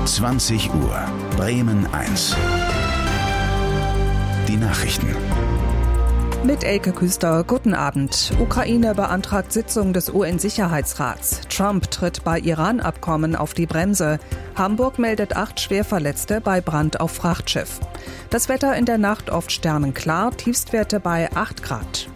20 Uhr, Bremen 1. Die Nachrichten. Mit Elke Küster, guten Abend. Ukraine beantragt Sitzung des UN-Sicherheitsrats. Trump tritt bei Iran-Abkommen auf die Bremse. Hamburg meldet 8 Schwerverletzte bei Brand auf Frachtschiff. Das Wetter in der Nacht oft sternenklar, Tiefstwerte bei 8 Grad.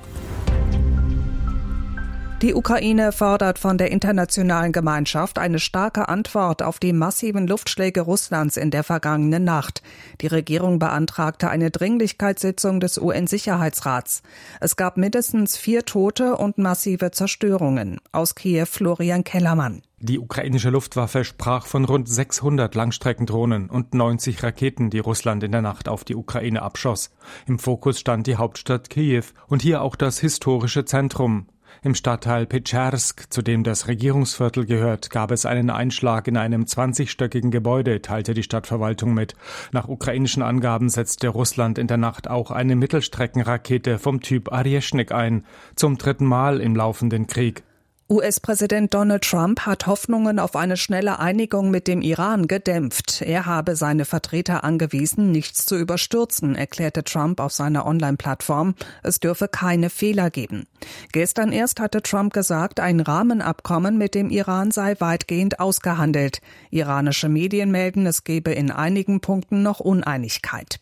Die Ukraine fordert von der internationalen Gemeinschaft eine starke Antwort auf die massiven Luftschläge Russlands in der vergangenen Nacht. Die Regierung beantragte eine Dringlichkeitssitzung des UN-Sicherheitsrats. Es gab mindestens 4 Tote und massive Zerstörungen. Aus Kiew Florian Kellermann. Die ukrainische Luftwaffe sprach von rund 600 Langstreckendrohnen und 90 Raketen, die Russland in der Nacht auf die Ukraine abschoss. Im Fokus stand die Hauptstadt Kiew und hier auch das historische Zentrum. Im Stadtteil Petschersk, zu dem das Regierungsviertel gehört, gab es einen Einschlag in einem 20-stöckigen Gebäude, teilte die Stadtverwaltung mit. Nach ukrainischen Angaben setzte Russland in der Nacht auch eine Mittelstreckenrakete vom Typ Arieschnik ein, zum 3. Mal im laufenden Krieg. US-Präsident Donald Trump hat Hoffnungen auf eine schnelle Einigung mit dem Iran gedämpft. Er habe seine Vertreter angewiesen, nichts zu überstürzen, erklärte Trump auf seiner Online-Plattform. Es dürfe keine Fehler geben. Gestern erst hatte Trump gesagt, ein Rahmenabkommen mit dem Iran sei weitgehend ausgehandelt. Iranische Medien melden, es gebe in einigen Punkten noch Uneinigkeit.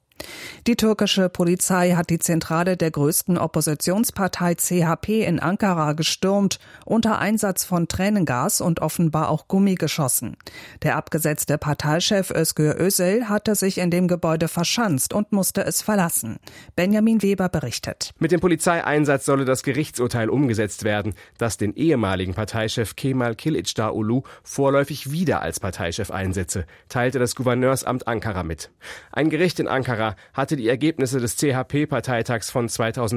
Die türkische Polizei hat die Zentrale der größten Oppositionspartei CHP in Ankara gestürmt, unter Einsatz von Tränengas und offenbar auch Gummi geschossen. Der abgesetzte Parteichef Özgür Özel hatte sich in dem Gebäude verschanzt und musste es verlassen. Benjamin Weber berichtet. Mit dem Polizeieinsatz solle das Gerichtsurteil umgesetzt werden, das den ehemaligen Parteichef Kemal Kılıçdaroğlu vorläufig wieder als Parteichef einsetze, teilte das Gouverneursamt Ankara mit. Ein Gericht in Ankara hatte die Ergebnisse des CHP-Parteitags von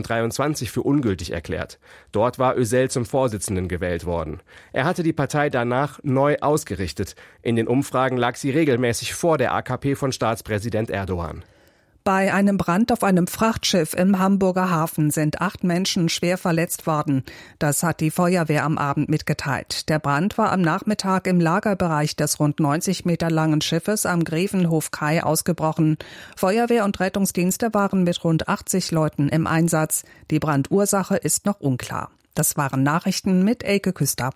2023 für ungültig erklärt. Dort war Özel zum Vorsitzenden gewählt worden. Er hatte die Partei danach neu ausgerichtet. In den Umfragen lag sie regelmäßig vor der AKP von Staatspräsident Erdogan. Bei einem Brand auf einem Frachtschiff im Hamburger Hafen sind 8 Menschen schwer verletzt worden. Das hat die Feuerwehr am Abend mitgeteilt. Der Brand war am Nachmittag im Lagerbereich des rund 90 Meter langen Schiffes am Grevenhof Kai ausgebrochen. Feuerwehr und Rettungsdienste waren mit rund 80 Leuten im Einsatz. Die Brandursache ist noch unklar. Das waren Nachrichten mit Elke Küster.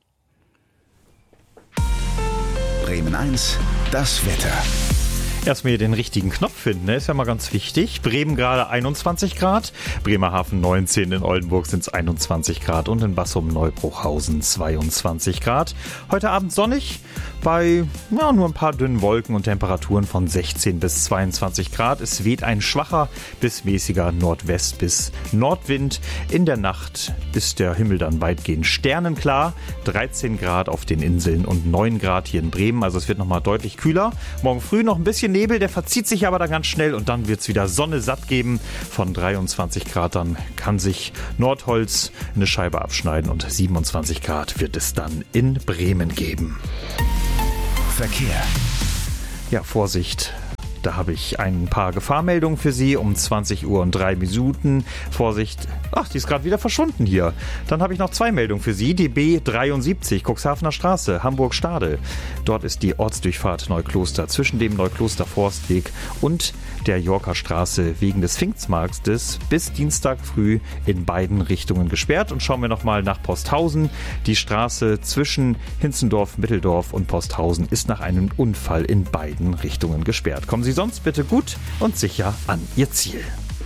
Bremen 1, das Wetter. Erstmal hier den richtigen Knopf finden, ne? Ist ja mal ganz wichtig. Bremen gerade 21 Grad, Bremerhaven 19, in Oldenburg sind es 21 Grad und in Bassum-Neubruchhausen 22 Grad. Heute Abend sonnig bei nur ein paar dünnen Wolken und Temperaturen von 16 bis 22 Grad. Es weht ein schwacher bis mäßiger Nordwest- bis Nordwind. In der Nacht ist der Himmel dann weitgehend sternenklar. 13 Grad auf den Inseln und 9 Grad hier in Bremen. Also es wird nochmal deutlich kühler. Morgen früh noch ein bisschen Nebel, der verzieht sich aber dann ganz schnell und dann wird es wieder Sonne satt geben. Von 23 Grad dann kann sich Nordholz eine Scheibe abschneiden und 27 Grad wird es dann in Bremen geben. Verkehr. Ja, Vorsicht. Da habe ich ein paar Gefahrmeldungen für Sie um 20 Uhr und 3 Minuten. Vorsicht. Ach, die ist gerade wieder verschwunden hier. Dann habe ich noch 2 Meldungen für Sie. Die B73, Cuxhavener Straße, Hamburg-Stade. Dort ist die Ortsdurchfahrt Neukloster zwischen dem Neukloster Forstweg und der Yorker Straße wegen des Pfingstmarktes bis Dienstag früh in beiden Richtungen gesperrt. Und schauen wir nochmal nach Posthausen. Die Straße zwischen Hinzendorf, Mitteldorf und Posthausen ist nach einem Unfall in beiden Richtungen gesperrt. Kommen Sie sonst bitte gut und sicher an Ihr Ziel.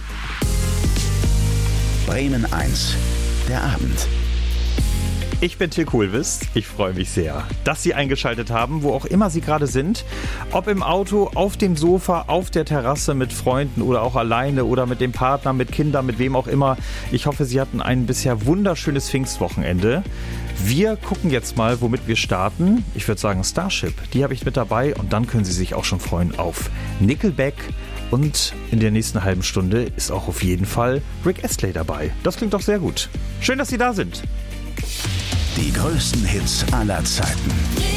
Bremen 1, der Abend. Ich bin Till Kohlwiss. Ich freue mich sehr, dass Sie eingeschaltet haben, wo auch immer Sie gerade sind. Ob im Auto, auf dem Sofa, auf der Terrasse mit Freunden oder auch alleine oder mit dem Partner, mit Kindern, mit wem auch immer. Ich hoffe, Sie hatten ein bisher wunderschönes Pfingstwochenende. Wir gucken jetzt mal, womit wir starten. Ich würde sagen Starship, die habe ich mit dabei und dann können Sie sich auch schon freuen auf Nickelback. Und in der nächsten halben Stunde ist auch auf jeden Fall Rick Astley dabei. Das klingt doch sehr gut. Schön, dass Sie da sind. Die größten Hits aller Zeiten.